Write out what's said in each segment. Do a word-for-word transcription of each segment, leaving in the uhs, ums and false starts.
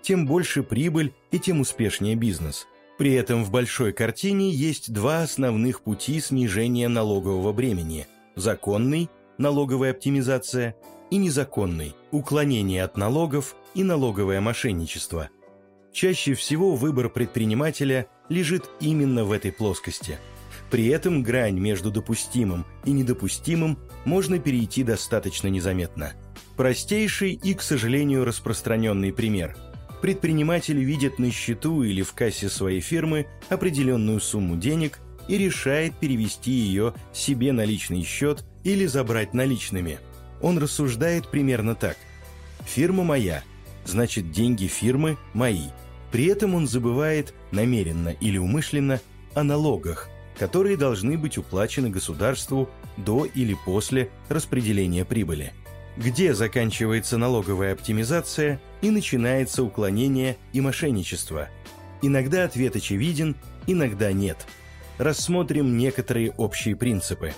тем больше прибыль и тем успешнее бизнес. При этом в большой картине есть два основных пути снижения налогового бремени – законный – налоговая оптимизация и незаконный – уклонение от налогов и налоговое мошенничество. Чаще всего выбор предпринимателя лежит именно в этой плоскости. При этом грань между допустимым и недопустимым можно перейти достаточно незаметно. Простейший и, к сожалению, распространенный пример. Предприниматель видит на счету или в кассе своей фирмы определенную сумму денег и решает перевести ее себе на личный счет или забрать наличными. Он рассуждает примерно так. «Фирма моя, значит, деньги фирмы мои». При этом он забывает, намеренно или умышленно, о налогах, которые должны быть уплачены государству до или после распределения прибыли. Где заканчивается налоговая оптимизация и начинается уклонение и мошенничество? Иногда ответ очевиден, иногда нет. Рассмотрим некоторые общие принципы.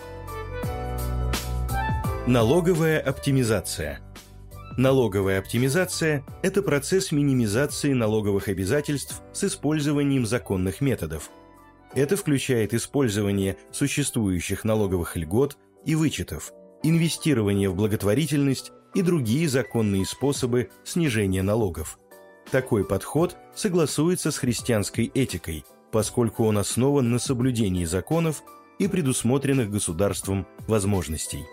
Налоговая оптимизация. Налоговая оптимизация – это процесс минимизации налоговых обязательств с использованием законных методов. Это включает использование существующих налоговых льгот и вычетов, инвестирование в благотворительность и другие законные способы снижения налогов. Такой подход согласуется с христианской этикой, поскольку он основан на соблюдении законов и предусмотренных государством возможностей.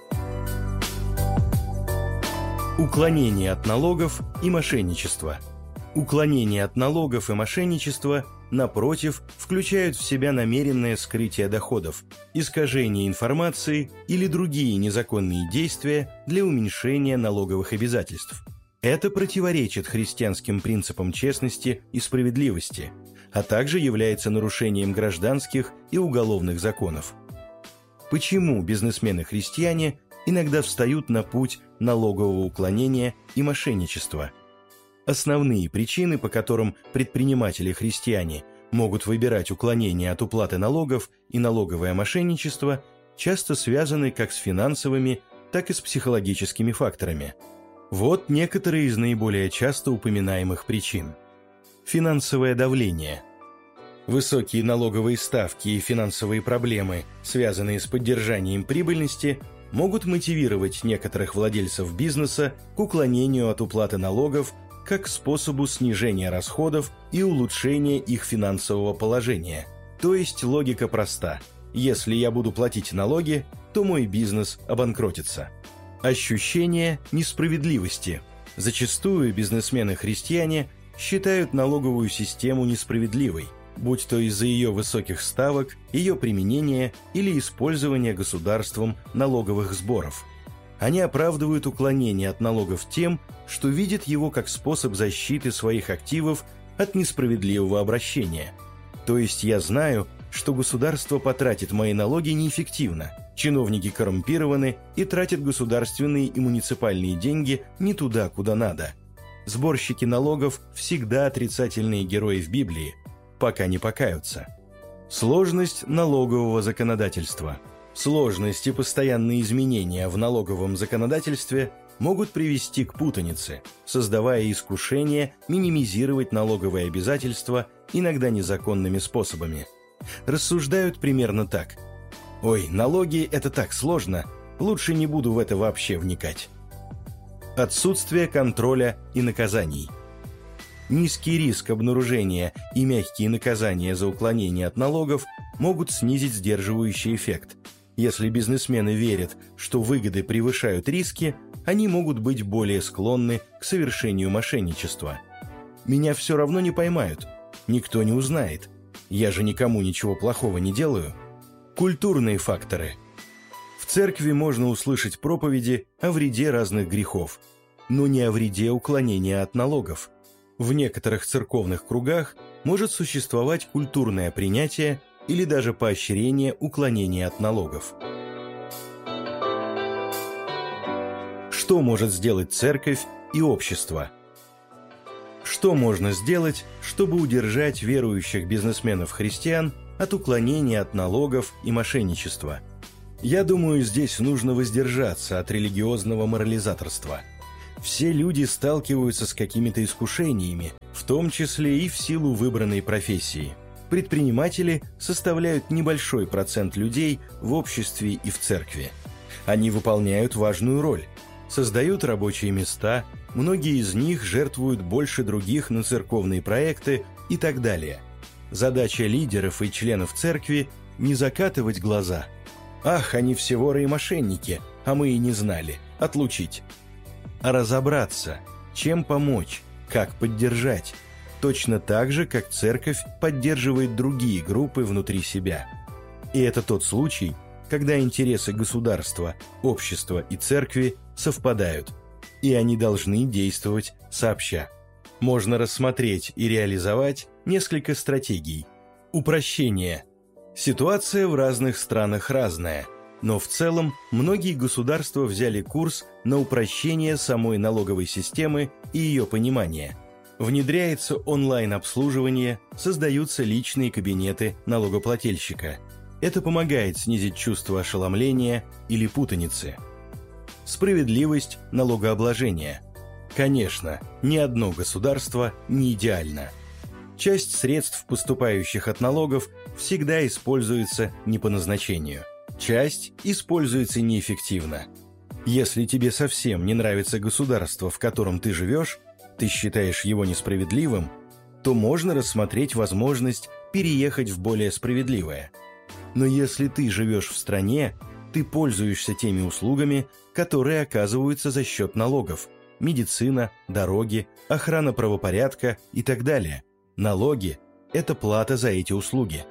Уклонение от налогов и мошенничество. Уклонение от налогов и мошенничество, напротив, включают в себя намеренное скрытие доходов, искажение информации или другие незаконные действия для уменьшения налоговых обязательств. Это противоречит христианским принципам честности и справедливости, а также является нарушением гражданских и уголовных законов. Почему бизнесмены-христиане иногда встают на путь налогового уклонения и мошенничества? Основные причины, по которым предприниматели-христиане могут выбирать уклонение от уплаты налогов и налоговое мошенничество, часто связаны как с финансовыми, так и с психологическими факторами. Вот некоторые из наиболее часто упоминаемых причин. Финансовое давление. Высокие налоговые ставки и финансовые проблемы, связанные с поддержанием прибыльности, могут мотивировать некоторых владельцев бизнеса к уклонению от уплаты налогов как к способу снижения расходов и улучшения их финансового положения. То есть логика проста. Если я буду платить налоги, то мой бизнес обанкротится. Ощущение несправедливости. Зачастую бизнесмены-христиане считают налоговую систему несправедливой, будь то из-за ее высоких ставок, ее применения или использования государством налоговых сборов. Они оправдывают уклонение от налогов тем, что видят его как способ защиты своих активов от несправедливого обращения. То есть я знаю, что государство потратит мои налоги неэффективно, чиновники коррумпированы и тратят государственные и муниципальные деньги не туда, куда надо. Сборщики налогов всегда отрицательные герои в Библии, пока не покаются. Сложность налогового законодательства. Сложность и постоянные изменения в налоговом законодательстве могут привести к путанице, создавая искушение минимизировать налоговые обязательства иногда незаконными способами. Рассуждают примерно так. «Ой, налоги – это так сложно, лучше не буду в это вообще вникать». Отсутствие контроля и наказаний. Низкий риск обнаружения и мягкие наказания за уклонение от налогов могут снизить сдерживающий эффект. Если бизнесмены верят, что выгоды превышают риски, они могут быть более склонны к совершению мошенничества. «Меня все равно не поймают, никто не узнает, я же никому ничего плохого не делаю». Культурные факторы. В церкви можно услышать проповеди о вреде разных грехов, но не о вреде уклонения от налогов. В некоторых церковных кругах может существовать культурное принятие или даже поощрение уклонения от налогов. Что может сделать церковь и общество? Что можно сделать, чтобы удержать верующих бизнесменов-христиан от уклонения от налогов и мошенничества? Я думаю, здесь нужно воздержаться от религиозного морализаторства. Все люди сталкиваются с какими-то искушениями, в том числе и в силу выбранной профессии. Предприниматели составляют небольшой процент людей в обществе и в церкви. Они выполняют важную роль, создают рабочие места, многие из них жертвуют больше других на церковные проекты и так далее. Задача лидеров и членов церкви – не закатывать глаза. «Ах, они все воры и мошенники, а мы и не знали. Отлучить». А разобраться, чем помочь, как поддержать. Точно так же, как церковь поддерживает другие группы внутри себя. И это тот случай, когда интересы государства, общества и церкви совпадают, и они должны действовать сообща. Можно рассмотреть и реализовать несколько стратегий. Упрощение. Ситуация в разных странах разная, но в целом многие государства взяли курс на упрощение самой налоговой системы и ее понимания. Внедряется онлайн-обслуживание, создаются личные кабинеты налогоплательщика. Это помогает снизить чувство ошеломления или путаницы. Справедливость налогообложения. Конечно, ни одно государство не идеально. Часть средств, поступающих от налогов, всегда используется не по назначению. Часть используется неэффективно. Если тебе совсем не нравится государство, в котором ты живешь, ты считаешь его несправедливым, то можно рассмотреть возможность переехать в более справедливое. Но если ты живешь в стране, ты пользуешься теми услугами, которые оказываются за счет налогов – медицина, дороги, охрана правопорядка и так далее. Налоги – это плата за эти услуги.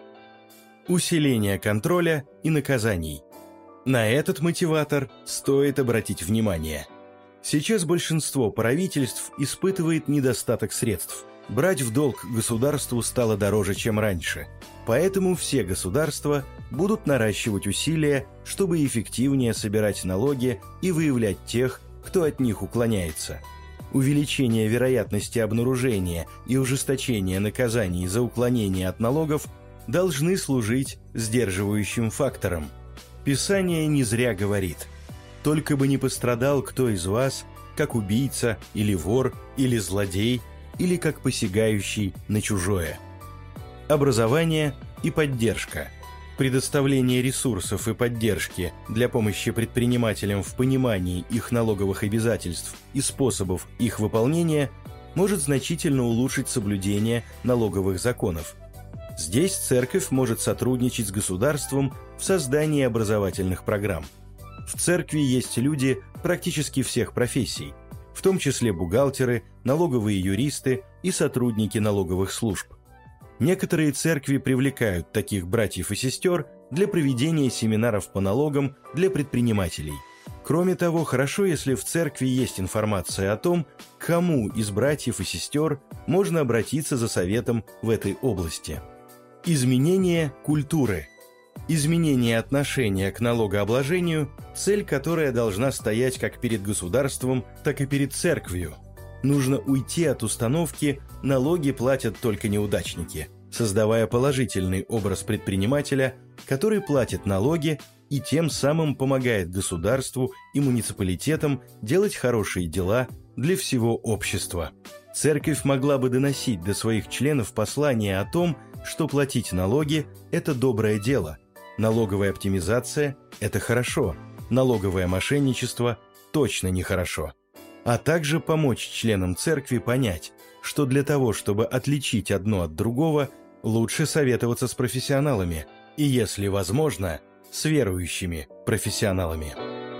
Усиление контроля и наказаний. На этот мотиватор стоит обратить внимание. Сейчас большинство правительств испытывает недостаток средств. Брать в долг государству стало дороже, чем раньше. Поэтому все государства будут наращивать усилия, чтобы эффективнее собирать налоги и выявлять тех, кто от них уклоняется. Увеличение вероятности обнаружения и ужесточение наказаний за уклонение от налогов должны служить сдерживающим фактором. Писание не зря говорит: «Только бы не пострадал кто из вас, как убийца или вор или злодей, или как посягающий на чужое». Образование и поддержка. Предоставление ресурсов и поддержки для помощи предпринимателям в понимании их налоговых обязательств и способов их выполнения может значительно улучшить соблюдение налоговых законов. Здесь церковь может сотрудничать с государством в создании образовательных программ. В церкви есть люди практически всех профессий, в том числе бухгалтеры, налоговые юристы и сотрудники налоговых служб. Некоторые церкви привлекают таких братьев и сестер для проведения семинаров по налогам для предпринимателей. Кроме того, хорошо, если в церкви есть информация о том, к кому из братьев и сестер можно обратиться за советом в этой области. Изменение культуры. Изменение отношения к налогообложению – цель, которая должна стоять как перед государством, так и перед церковью. Нужно уйти от установки «налоги платят только неудачники», создавая положительный образ предпринимателя, который платит налоги и тем самым помогает государству и муниципалитетам делать хорошие дела для всего общества. Церковь могла бы доносить до своих членов послание о том, что платить налоги – это доброе дело, налоговая оптимизация – это хорошо, налоговое мошенничество – точно нехорошо. А также помочь членам церкви понять, что для того, чтобы отличить одно от другого, лучше советоваться с профессионалами и, если возможно, с верующими профессионалами.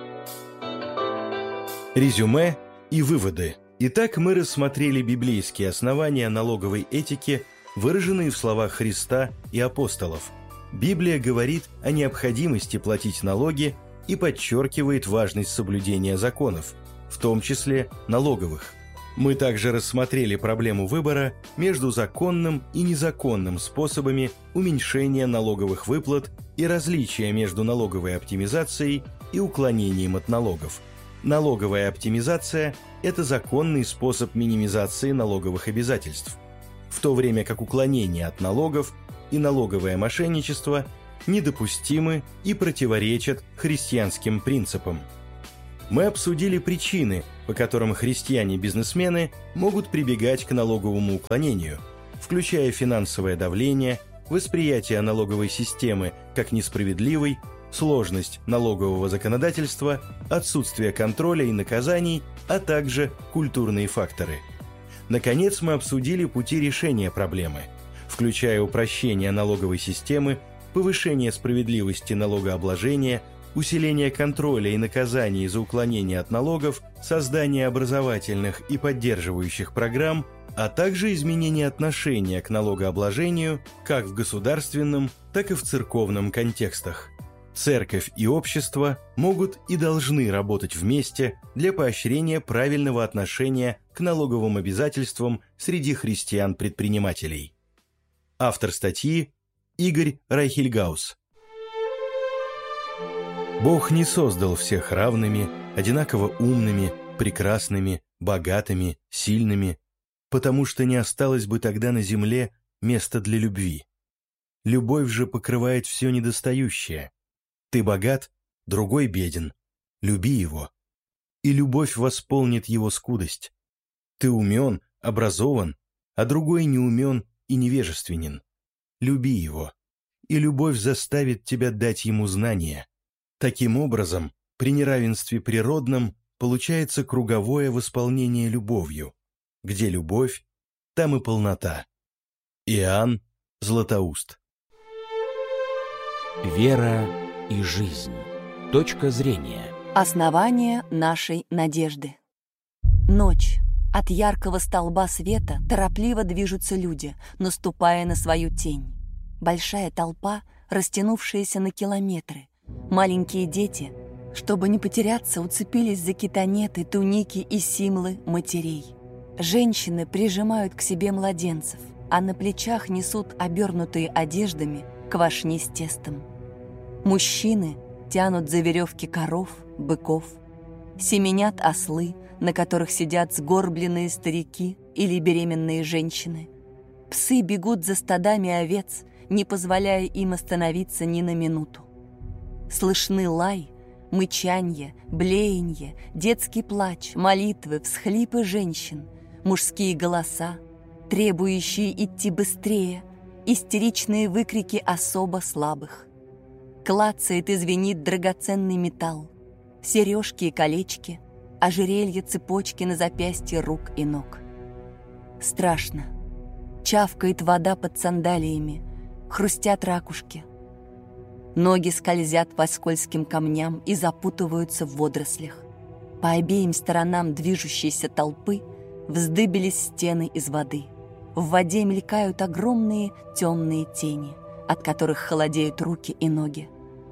Резюме и выводы. Итак, мы рассмотрели библейские основания налоговой этики, выраженные в словах Христа и апостолов. Библия говорит о необходимости платить налоги и подчеркивает важность соблюдения законов, в том числе налоговых. Мы также рассмотрели проблему выбора между законным и незаконным способами уменьшения налоговых выплат и различия между налоговой оптимизацией и уклонением от налогов. Налоговая оптимизация – это законный способ минимизации налоговых обязательств, в то время как уклонение от налогов и налоговое мошенничество недопустимы и противоречат христианским принципам. Мы обсудили причины, по которым христиане-бизнесмены могут прибегать к налоговому уклонению, включая финансовое давление, восприятие налоговой системы как несправедливой, сложность налогового законодательства, отсутствие контроля и наказаний, а также культурные факторы. Наконец, мы обсудили пути решения проблемы, включая упрощение налоговой системы, повышение справедливости налогообложения, усиление контроля и наказаний за уклонение от налогов, создание образовательных и поддерживающих программ, а также изменение отношения к налогообложению как в государственном, так и в церковном контекстах. Церковь и общество могут и должны работать вместе для поощрения правильного отношения к налоговым обязательствам среди христиан-предпринимателей. Автор статьи Игорь Райхельгаус. Бог не создал всех равными, одинаково умными, прекрасными, богатыми, сильными, потому что не осталось бы тогда на земле места для любви. Любовь же покрывает все недостающее. Ты богат, другой беден. Люби его. И любовь восполнит его скудость. Ты умен, образован, а другой не умен и невежественен. Люби его. И любовь заставит тебя дать ему знания. Таким образом, при неравенстве природном получается круговое восполнение любовью. Где любовь, там и полнота. Иоанн Златоуст. Вера и жизнь. Точка зрения. Основание нашей надежды. Ночь. От яркого столба света торопливо движутся люди, наступая на свою тень. Большая толпа, растянувшаяся на километры. Маленькие дети, чтобы не потеряться, уцепились за китанеты, туники и симлы матерей. Женщины прижимают к себе младенцев, а на плечах несут обернутые одеждами квашни с тестом. Мужчины тянут за веревки коров, быков, семенят ослы, на которых сидят сгорбленные старики или беременные женщины. Псы бегут за стадами овец, не позволяя им остановиться ни на минуту. Слышны лай, мычанье, блеянье, детский плач, молитвы, всхлипы женщин, мужские голоса, требующие идти быстрее, истеричные выкрики особо слабых. Клацает и звенит драгоценный металл, сережки и колечки, ожерелья, цепочки на запястье рук и ног. Страшно. Чавкает вода под сандалиями, хрустят ракушки. Ноги скользят по скользким камням и запутываются в водорослях. По обеим сторонам движущейся толпы вздыбились стены из воды. В воде мелькают огромные темные тени, от которых холодеют руки и ноги.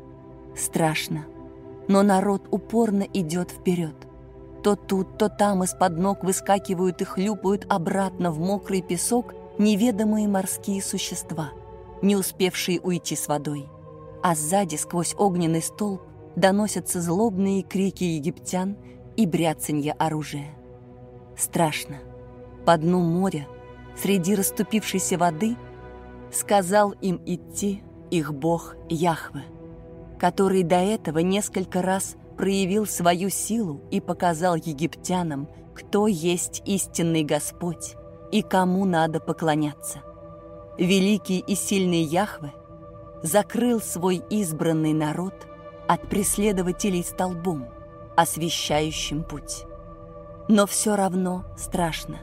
Страшно, но народ упорно идет вперед. То тут, то там из-под ног выскакивают и хлюпают обратно в мокрый песок неведомые морские существа, не успевшие уйти с водой. А сзади, сквозь огненный столб, доносятся злобные крики египтян и бряцанье оружия. Страшно. По дну моря, среди расступившейся воды, сказал им идти их бог Яхве, который до этого несколько раз проявил свою силу и показал египтянам, кто есть истинный Господь и кому надо поклоняться. Великий и сильный Яхве закрыл свой избранный народ от преследователей столбом, освещающим путь. Но все равно страшно.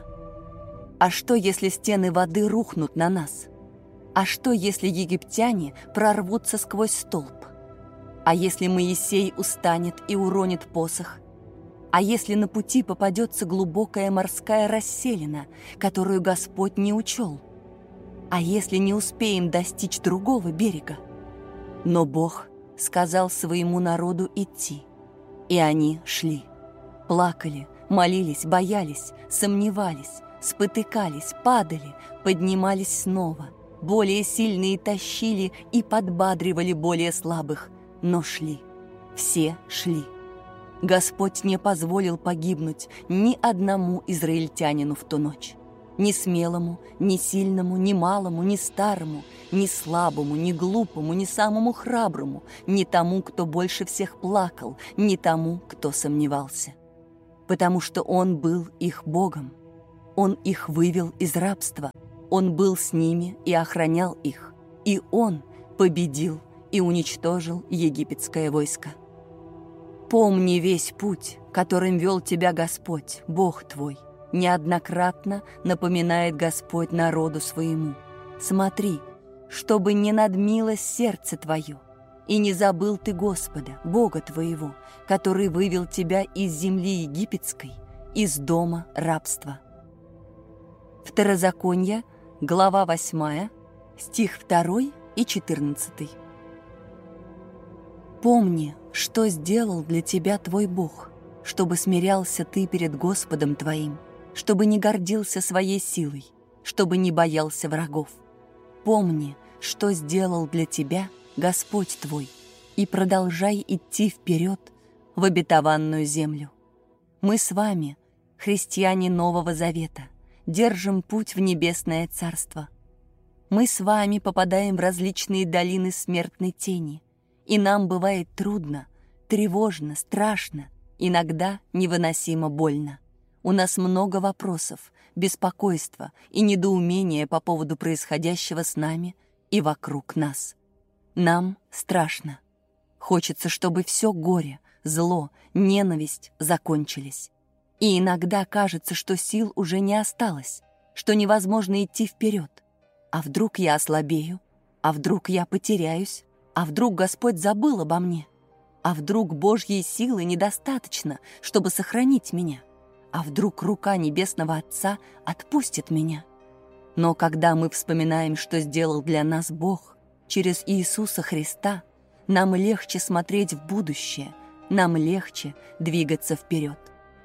А что, если стены воды рухнут на нас? А что, если египтяне прорвутся сквозь столб? А если Моисей устанет и уронит посох? А если на пути попадется глубокая морская расселина, которую Господь не учел? А если не успеем достичь другого берега? Но Бог сказал своему народу идти, и они шли. Плакали, молились, боялись, сомневались, спотыкались, падали, поднимались снова. Более сильные тащили и подбадривали более слабых, но шли. Все шли. Господь не позволил погибнуть ни одному израильтянину в ту ночь. Ни смелому, ни сильному, ни малому, ни старому, ни слабому, ни глупому, ни самому храброму, ни тому, кто больше всех плакал, ни тому, кто сомневался. потому что Он был их Богом. Он их вывел из рабства, Он был с ними и охранял их, и Он победил и уничтожил египетское войско. Помни весь путь, которым вел тебя Господь, Бог твой. Неоднократно напоминает Господь народу своему. Смотри, чтобы не надмилось сердце твое, и не забыл ты Господа, Бога твоего, который вывел тебя из земли египетской, из дома рабства. Второзаконие, глава восьмая, стих второй и четырнадцатый. Помни, что сделал для тебя твой Бог, чтобы смирялся ты перед Господом твоим, чтобы не гордился своей силой, чтобы не боялся врагов. Помни, что сделал для тебя Господь твой, и продолжай идти вперед в обетованную землю. Мы с вами, христиане Нового Завета, держим путь в небесное царство. Мы с вами попадаем в различные долины смертной тени, и нам бывает трудно, тревожно, страшно, иногда невыносимо больно. У нас много вопросов, беспокойства и недоумения по поводу происходящего с нами и вокруг нас. Нам страшно. Хочется, чтобы все горе, зло, ненависть закончились. И иногда кажется, что сил уже не осталось, что невозможно идти вперед. А вдруг я ослабею? А вдруг я потеряюсь? А вдруг Господь забыл обо мне? А вдруг Божьей силы недостаточно, чтобы сохранить меня? А вдруг рука Небесного Отца отпустит меня? Но когда мы вспоминаем, что сделал для нас Бог через Иисуса Христа, нам легче смотреть в будущее, нам легче двигаться вперед.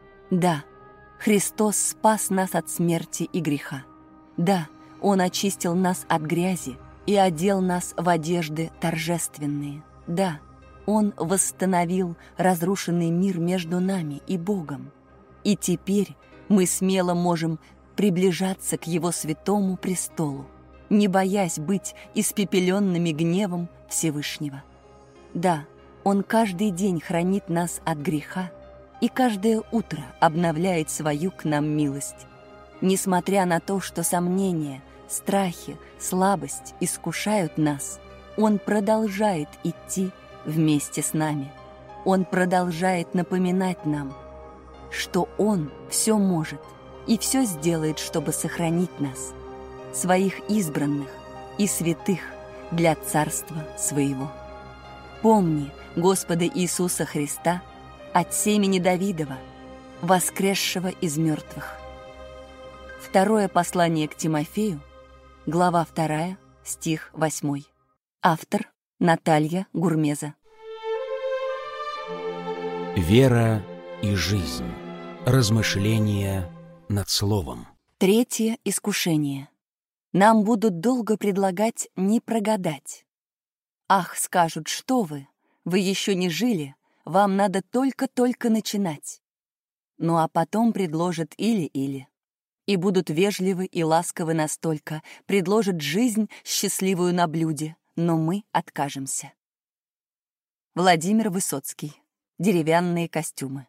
Да, Христос спас нас от смерти и греха. Да, Он очистил нас от грязи и одел нас в одежды торжественные. Да, Он восстановил разрушенный мир между нами и Богом. И теперь мы смело можем приближаться к Его святому престолу, не боясь быть испепеленными гневом Всевышнего. Да, Он каждый день хранит нас от греха и каждое утро обновляет свою к нам милость. Несмотря на то, что сомнения, страхи, слабость искушают нас, Он продолжает идти вместе с нами. Он продолжает напоминать нам, что Он все может и все сделает, чтобы сохранить нас, своих избранных и святых для Царства Своего. Помни Господа Иисуса Христа от семени Давидова, воскресшего из мертвых. Второе послание к Тимофею, глава вторая, стих восьмой. Автор Наталья Гурмеза. Вера и жизнь. Размышления над словом. Третье искушение. Нам будут долго предлагать не прогадать. Ах, скажут, что вы, вы еще не жили, вам надо только-только начинать. Ну а потом предложат или-или. И будут вежливы и ласковы настолько, предложат жизнь счастливую на блюде, но мы откажемся. Владимир Высоцкий. Деревянные костюмы.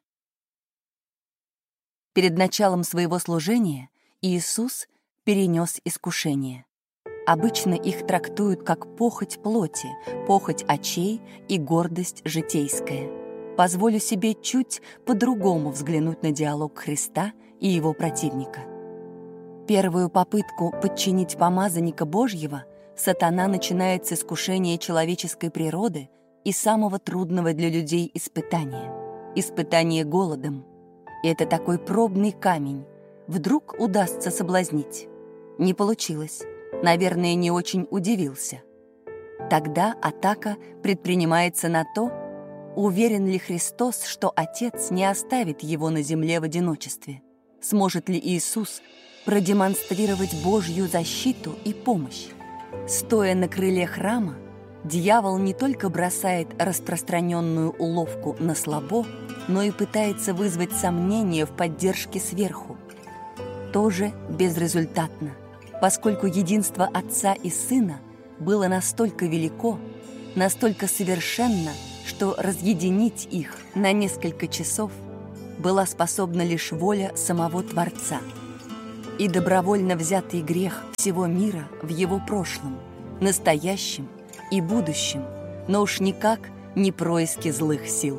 Перед началом своего служения Иисус перенес искушение. Обычно их трактуют как похоть плоти, похоть очей и гордость житейская. Позволю себе чуть по-другому взглянуть на диалог Христа и его противника. Первую попытку подчинить помазанника Божьего сатана начинает с искушения человеческой природы и самого трудного для людей испытания — испытание голодом. И это такой пробный камень. Вдруг удастся соблазнить. Не получилось. Наверное, не очень удивился. Тогда атака предпринимается на то, уверен ли Христос, что Отец не оставит его на земле в одиночестве. Сможет ли Иисус продемонстрировать Божью защиту и помощь? Стоя на крыле храма, дьявол не только бросает распространенную уловку на слабо, но и пытается вызвать сомнения в поддержке сверху. Тоже безрезультатно, поскольку единство Отца и Сына было настолько велико, настолько совершенно, что разъединить их на несколько часов была способна лишь воля самого Творца. И добровольно взятый грех всего мира в его прошлом, настоящем и будущем, но уж никак не происки злых сил.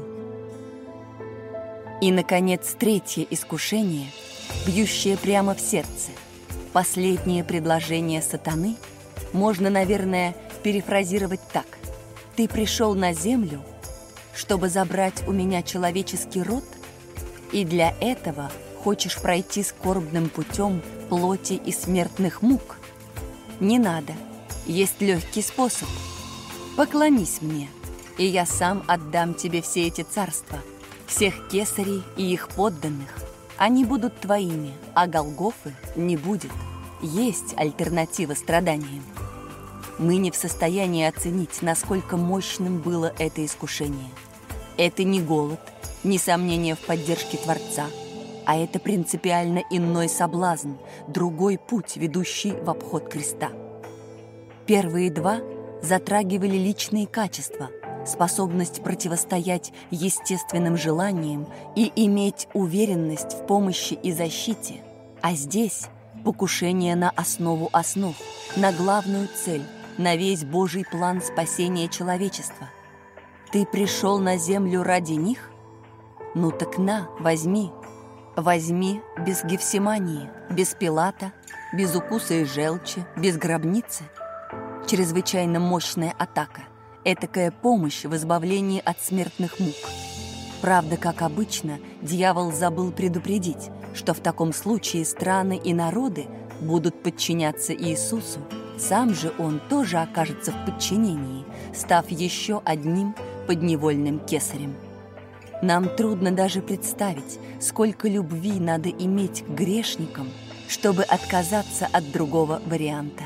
И, наконец, третье искушение, бьющее прямо в сердце, последнее предложение сатаны, можно, наверное, перефразировать так: «Ты пришел на землю, чтобы забрать у меня человеческий род, и для этого хочешь пройти скорбным путем плоти и смертных мук? Не надо, есть легкий способ. Поклонись мне, и я сам отдам тебе все эти царства, всех кесарей и их подданных. Они будут твоими, а Голгофы не будет. Есть альтернатива страданиям». Мы не в состоянии оценить, насколько мощным было это искушение. Это не голод, не сомнение в поддержке Творца, а это принципиально иной соблазн, другой путь, ведущий в обход креста. Первые два затрагивали личные качества, способность противостоять естественным желаниям и иметь уверенность в помощи и защите, а здесь покушение на основу основ, на главную цель, на весь Божий план спасения человечества. Ты пришел на землю ради них? Ну так на, возьми. Возьми без Гефсимании, без Пилата, без укуса и желчи, без гробницы. Чрезвычайно мощная атака, этакая помощь в избавлении от смертных мук. Правда, как обычно, дьявол забыл предупредить, что в таком случае страны и народы будут подчиняться Иисусу. Сам же он тоже окажется в подчинении, став еще одним подневольным кесарем. Нам трудно даже представить, сколько любви надо иметь к грешникам, чтобы отказаться от другого варианта.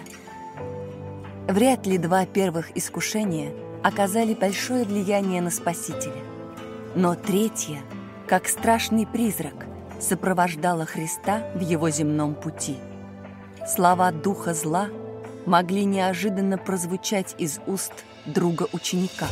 Вряд ли два первых искушения оказали большое влияние на Спасителя. Но третье, как страшный призрак, сопровождало Христа в его земном пути. Слова духа зла могли неожиданно прозвучать из уст друга ученика: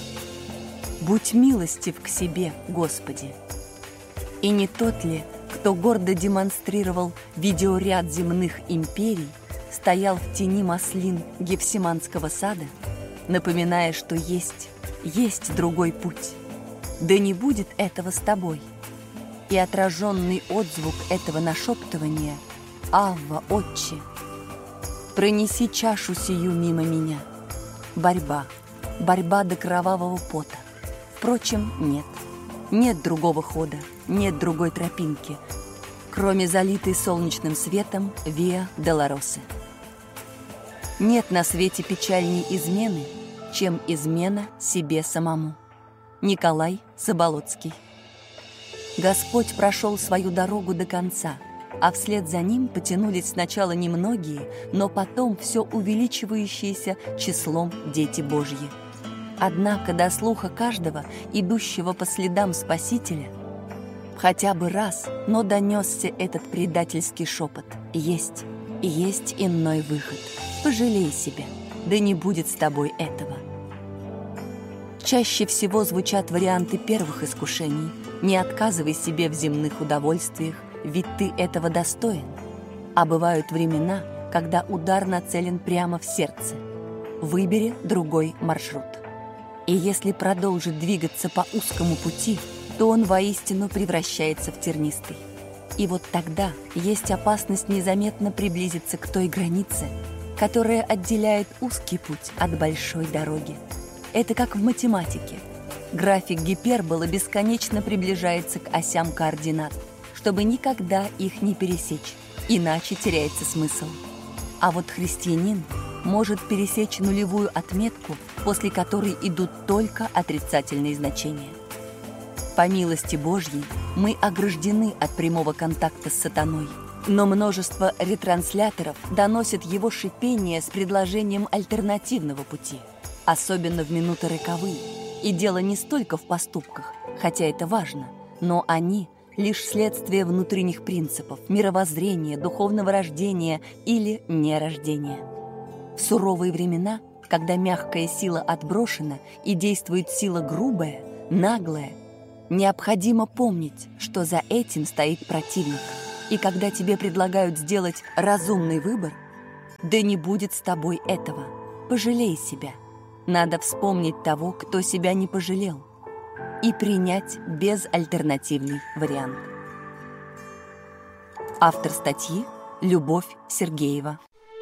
«Будь милостив к себе, Господи». И не тот ли, кто гордо демонстрировал видеоряд земных империй, стоял в тени маслин Гефсиманского сада, напоминая, что есть, есть другой путь. Да не будет этого с тобой. И отраженный отзвук этого нашептывания: «Авва, Отче, пронеси чашу сию мимо меня». Борьба, борьба до кровавого пота. Впрочем, нет, нет другого хода, нет другой тропинки, кроме залитой солнечным светом Виа Долоросы. Нет на свете печальней измены, чем измена себе самому. Николай Заболоцкий. Господь прошел свою дорогу до конца, а вслед за ним потянулись сначала немногие, но потом все увеличивающиеся числом дети Божьи. Однако до слуха каждого, идущего по следам Спасителя, хотя бы раз, но донесся этот предательский шепот: «Есть, есть иной выход. Пожалей себя, да не будет с тобой этого». Чаще всего звучат варианты первых искушений: «Не отказывай себе в земных удовольствиях, ведь ты этого достоин». А бывают времена, когда удар нацелен прямо в сердце: «Выбери другой маршрут». И если продолжить двигаться по узкому пути, то он воистину превращается в тернистый. И вот тогда есть опасность незаметно приблизиться к той границе, которая отделяет узкий путь от большой дороги. Это как в математике. График гиперболы бесконечно приближается к осям координат, чтобы никогда их не пересечь, иначе теряется смысл. А вот христианин может пересечь нулевую отметку, после которой идут только отрицательные значения. По милости Божьей мы ограждены от прямого контакта с сатаной, но множество ретрансляторов доносят его шипение с предложением альтернативного пути, особенно в минуты роковые. И дело не столько в поступках, хотя это важно, но они лишь следствие внутренних принципов, мировоззрения, духовного рождения или нерождения. В суровые времена, когда мягкая сила отброшена и действует сила грубая, наглая, Необходимо помнить, что за этим стоит противник. И когда тебе предлагают сделать разумный выбор, да не будет с тобой этого. Пожалей себя. Надо вспомнить того, кто себя не пожалел, и принять безальтернативный вариант. Автор статьи Любовь Сергеева.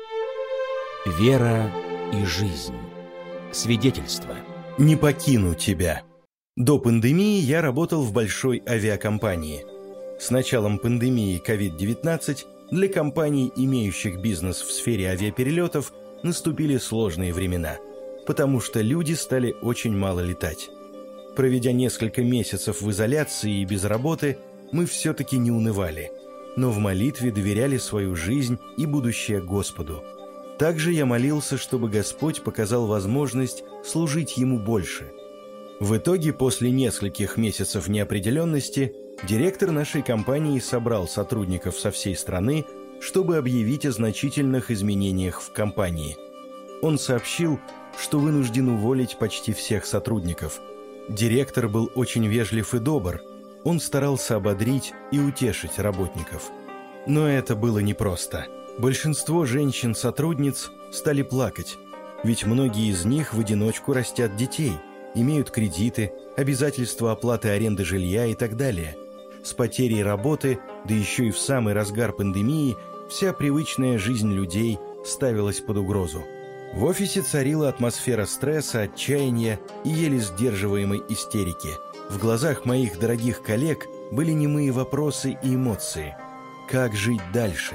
Вера и жизнь. Свидетельство. Не покину тебя. До пандемии я работал в большой авиакомпании. С началом пандемии ковид девятнадцать для компаний, имеющих бизнес в сфере авиаперелетов, наступили сложные времена, потому что люди стали очень мало летать. Проведя несколько месяцев в изоляции и без работы, мы все-таки не унывали, но в молитве доверяли свою жизнь и будущее Господу. Также я молился, чтобы Господь показал возможность служить Ему больше. В итоге, после нескольких месяцев неопределенности, директор нашей компании собрал сотрудников со всей страны, чтобы объявить о значительных изменениях в компании. Он сообщил, что вынужден уволить почти всех сотрудников. Директор был очень вежлив и добр. Он старался ободрить и утешить работников. Но это было непросто. Большинство женщин-сотрудниц стали плакать, ведь многие из них в одиночку растят детей, имеют кредиты, обязательства оплаты аренды жилья и так далее. С потерей работы, да еще и в самый разгар пандемии, вся привычная жизнь людей ставилась под угрозу. В офисе царила атмосфера стресса, отчаяния и еле сдерживаемой истерики. В глазах моих дорогих коллег были немые вопросы и эмоции. Как жить дальше?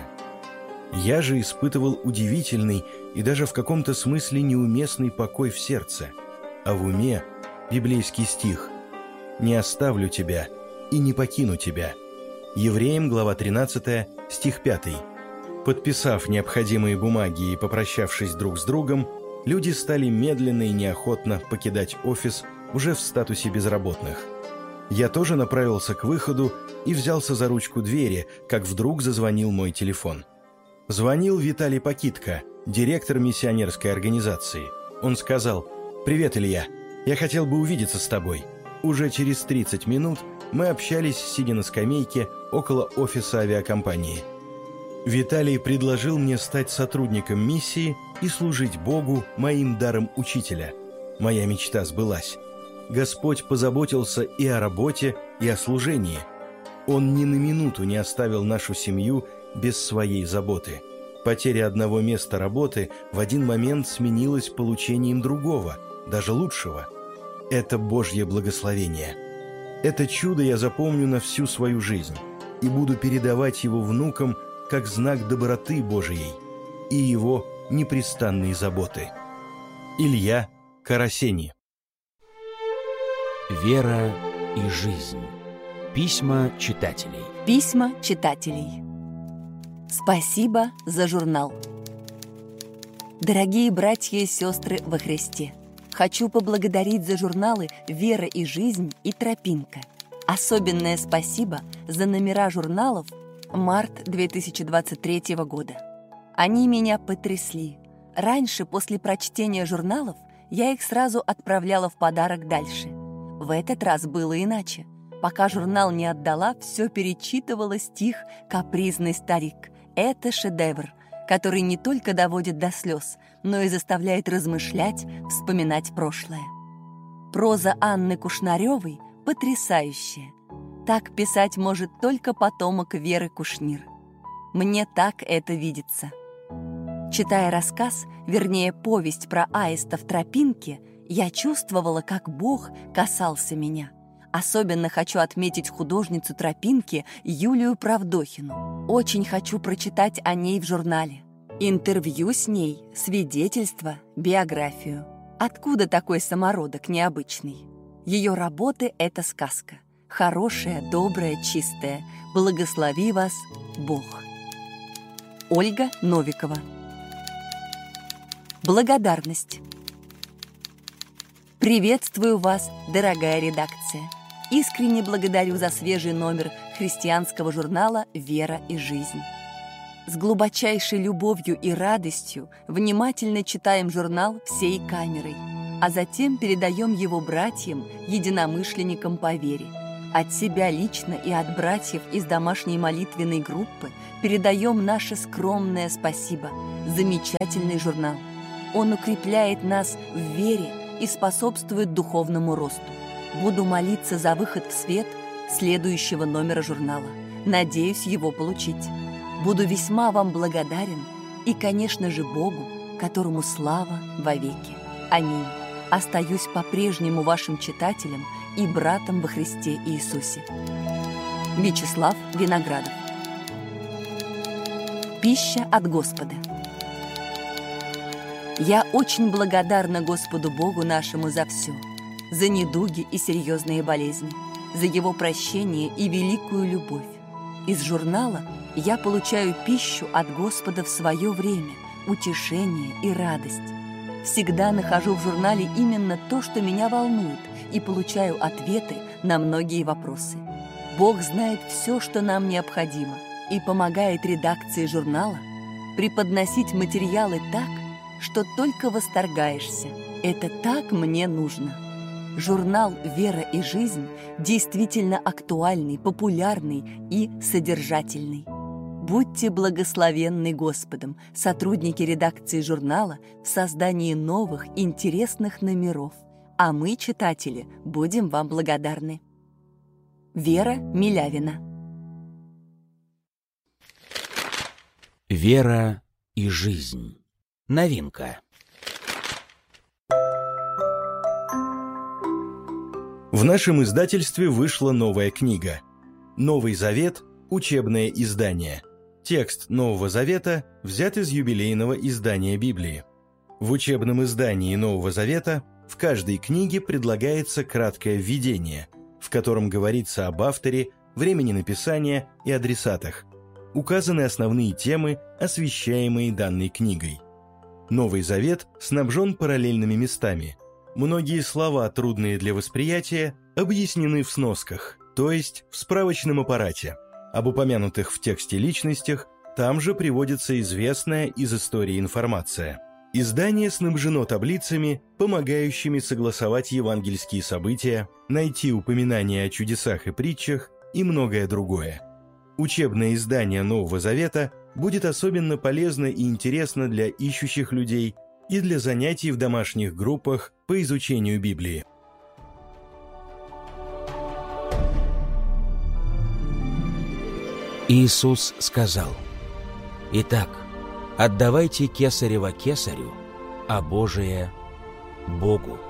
Я же испытывал удивительный и даже в каком-то смысле неуместный покой в сердце, а в уме библейский стих «Не оставлю тебя и не покину тебя». Евреям, глава тринадцатая, стих пятый. Подписав необходимые бумаги и попрощавшись друг с другом, люди стали медленно и неохотно покидать офис уже в статусе безработных. Я тоже направился к выходу и взялся за ручку двери, как вдруг зазвонил мой телефон. Звонил Виталий Пакитко, директор миссионерской организации. Он сказал: «Привет, Илья, я хотел бы увидеться с тобой». Уже через тридцать минут мы общались, сидя на скамейке около офиса авиакомпании. Виталий предложил мне стать сотрудником миссии и служить Богу моим даром учителя. Моя мечта сбылась. Господь позаботился и о работе, и о служении. Он ни на минуту не оставил нашу семью без своей заботы. Потеря одного места работы в один момент сменилась получением другого, даже лучшего. Это Божье благословение. Это чудо я запомню на всю свою жизнь и буду передавать его внукам как знак доброты Божией и его непрестанной заботы. Илья Карасени. Вера и жизнь. Письма читателей. Письма читателей. Спасибо за журнал. Дорогие братья и сестры во Христе, хочу поблагодарить за журналы «Вера и жизнь» и «Тропинка». Особенное спасибо за номера журналов март две тысячи двадцать третьего года. Они меня потрясли. Раньше, после прочтения журналов, я их сразу отправляла в подарок дальше. В этот раз было иначе. Пока журнал не отдала, все перечитывала стих «Капризный старик». Это шедевр, который не только доводит до слез, но и заставляет размышлять, вспоминать прошлое. Проза Анны Кушнаревой потрясающая. Так писать может только потомок Веры Кушнир. Мне так это видится. Читая рассказ, вернее, повесть про аиста в тропинке, я чувствовала, как Бог касался меня. Особенно хочу отметить художницу тропинки Юлию Правдохину. Очень хочу прочитать о ней в журнале. Интервью с ней, свидетельство, биографию. Откуда такой самородок необычный? Ее работы — это сказка. Хорошая, добрая, чистая. Благослови вас, Бог. Ольга Новикова. Благодарность. Приветствую вас, дорогая редакция. Искренне благодарю за свежий номер христианского журнала «Вера и жизнь». С глубочайшей любовью и радостью внимательно читаем журнал всей камерой, а затем передаем его братьям, единомышленникам по вере. От себя лично и от братьев из домашней молитвенной группы передаем наше скромное спасибо. Замечательный журнал. Он укрепляет нас в вере и способствует духовному росту. Буду молиться за выход в свет следующего номера журнала. Надеюсь его получить. Буду весьма вам благодарен и, конечно же, Богу, которому слава вовеки. Аминь. Остаюсь по-прежнему вашим читателем и братом во Христе Иисусе. Вячеслав Виноградов. Пища от Господа. Я очень благодарна Господу Богу нашему за все, за недуги и серьезные болезни, за Его прощение и великую любовь. Из журнала я получаю пищу от Господа в свое время, утешение и радость. Всегда нахожу в журнале именно то, что меня волнует, и получаю ответы на многие вопросы. Бог знает все, что нам необходимо, и помогает редакции журнала преподносить материалы так, что только восторгаешься. Это так мне нужно. Журнал «Вера и жизнь» действительно актуальный, популярный и содержательный. Будьте благословенны Господом, сотрудники редакции журнала, в создании новых интересных номеров. А мы, читатели, будем вам благодарны. Вера Милявина. Вера и жизнь. Новинка. В нашем издательстве вышла новая книга «Новый Завет. Учебное издание». Текст Нового Завета взят из юбилейного издания Библии. В учебном издании Нового Завета в каждой книге предлагается краткое введение, в котором говорится об авторе, времени написания и адресатах. Указаны основные темы, освещаемые данной книгой. Новый Завет снабжен параллельными местами. Многие слова, трудные для восприятия, объяснены в сносках, то есть в справочном аппарате. Об упомянутых в тексте личностях там же приводится известная из истории информация. Издание снабжено таблицами, помогающими согласовать евангельские события, найти упоминания о чудесах и притчах и многое другое. Учебное издание Нового Завета будет особенно полезно и интересно для ищущих людей и для занятий в домашних группах по изучению Библии. Иисус сказал: «Итак, отдавайте кесарево кесарю, а Божие – Богу».